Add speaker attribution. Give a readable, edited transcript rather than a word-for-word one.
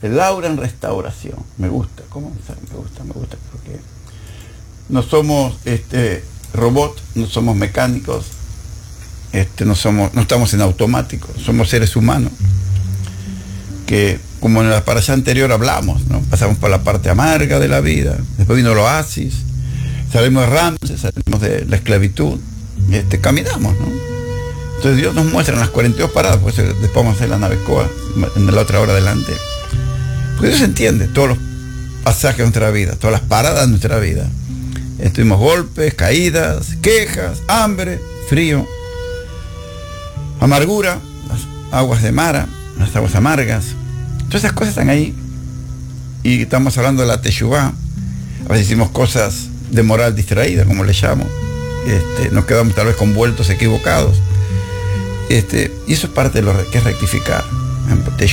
Speaker 1: El aura en restauración. Me gusta. ¿Cómo? Me gusta. Porque no somos robots, no somos mecánicos, no estamos en automático, somos seres humanos que, como en la parasha anterior hablamos, ¿no? Pasamos por la parte amarga de la vida, después vino el oasis, salimos de Ramses, salimos de la esclavitud, caminamos, ¿no? Entonces Dios nos muestra en las 42 paradas, pues después vamos a hacer la Navecoa en la otra hora adelante, porque Dios entiende todos los pasajes de nuestra vida, todas las paradas de nuestra vida. Tuvimos golpes, caídas, quejas, hambre, frío, amargura, las aguas de Mara, las aguas amargas. Todas esas cosas están ahí. Y estamos hablando de la Teshuvá. A veces hicimos cosas de moral distraída, como le llamo. Nos quedamos tal vez con vueltos equivocados. Y eso es parte de lo que es rectificar. Teshuvá